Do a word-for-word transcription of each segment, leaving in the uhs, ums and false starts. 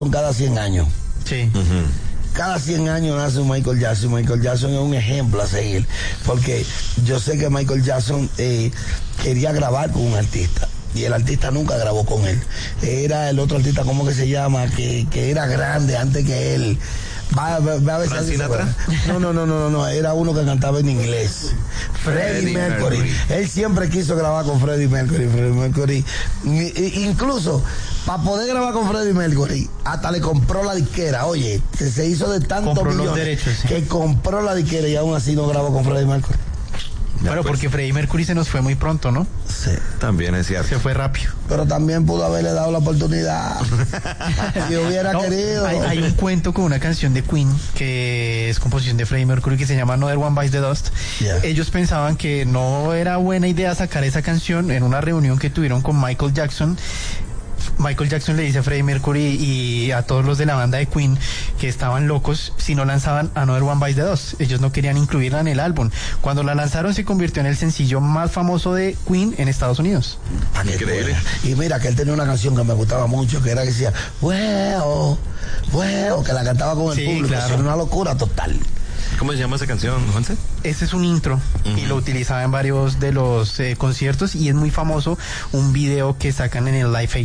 cada cien años. Sí. Uh-huh. Cada cien años nace un Michael Jackson. Michael Jackson es un ejemplo a seguir, porque yo sé que Michael Jackson eh, quería grabar con un artista y el artista nunca grabó con él. Era el otro artista, ¿cómo que se llama? Que, que era grande antes que él. Va, va, va a ver ¿Frank Sinatra? No, no, no, no, no, era uno que cantaba en inglés. Freddie, Freddie Mercury. Mercury. Él siempre quiso grabar con Freddie Mercury. Freddie Mercury. Incluso, para poder grabar con Freddie Mercury, hasta le compró la disquera. Oye, se hizo de tantos compró millones los derechos, sí. que compró la disquera y aún así no grabó con Freddie Mercury. Bueno, pues, porque Freddie Mercury se nos fue muy pronto, ¿no? Sí. También es cierto. Se fue rápido. Pero también pudo haberle dado la oportunidad. Si hubiera no, querido. Hay, hay un cuento con una canción de Queen que es composición de Freddie Mercury que se llama Another One Bites the Dust. Yeah. Ellos pensaban que no era buena idea sacar esa canción en una reunión que tuvieron con Michael Jackson. Michael Jackson le dice a Freddie Mercury y a todos los de la banda de Queen que estaban locos si no lanzaban Another One Bites the Dust. Ellos no querían incluirla en el álbum. Cuando la lanzaron se convirtió en el sencillo más famoso de Queen en Estados Unidos. Increíble. Y mira que él tenía una canción que me gustaba mucho, que era que decía, bueno, bueno, que la cantaba con el sí, público. Claro. Era una locura total. ¿Cómo se llama esa canción, Juanse? Ese es un intro uh-huh. y lo utilizaba en varios de los eh, conciertos y es muy famoso un video que sacan en el Live Aid.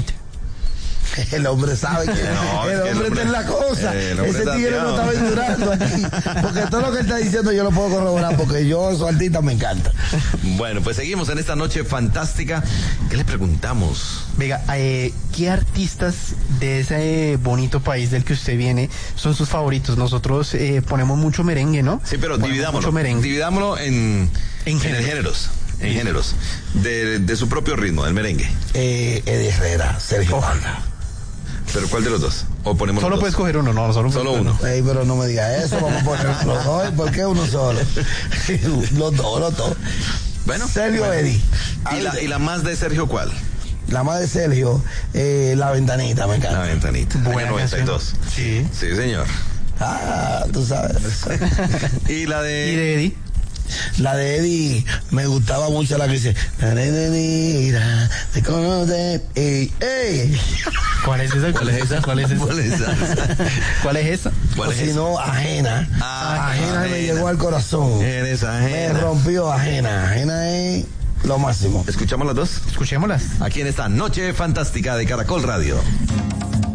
El hombre sabe que no, el, hombre el hombre está en la cosa. Ese tigre no está durando aquí. Porque todo lo que él está diciendo yo lo puedo corroborar porque yo, su artista, me encanta. Bueno, pues seguimos en esta noche fantástica. ¿Qué le preguntamos? Venga, eh, ¿qué artistas de ese bonito país del que usted viene son sus favoritos? Nosotros eh, ponemos mucho merengue, ¿no? Sí, pero ponemos dividámoslo. Dividámoslo en, en, en géneros. En sí. géneros. De, de su propio ritmo, del merengue. Eh, Eddie Herrera, Sergio Banda. ¿Pero cuál de los dos? ¿O ponemos solo los puedes dos? coger uno, no, solo, solo uno. Ey, pero no me digas eso, vamos a poner los dos. ¿Por qué uno solo? Los dos, los dos. Bueno. Sergio bueno. Eddie. ¿Y la, ¿Y la más de Sergio cuál? La más de Sergio, eh, La Ventanita, me encanta. La Ventanita. Buena noventa y dos. Sí. Sí, señor. Ah, tú sabes. ¿Y la de...? ¿Y de Eddie? La de Eddie me gustaba mucho, la que dice te conoce, ey, ey. ¿Cuál es esa? ¿Cuál es esa? ¿Cuál es esa? ¿Cuál es esa? ¿Cuál es esa? ¿Cuál es o si esa? no, ajena. Ah, ajena, ajena me llegó al corazón. Eres ajena. Me rompió ajena. Ajena es lo máximo. ¿Escuchamos las dos? Escuchémoslas. Aquí en esta noche fantástica de Caracol Radio.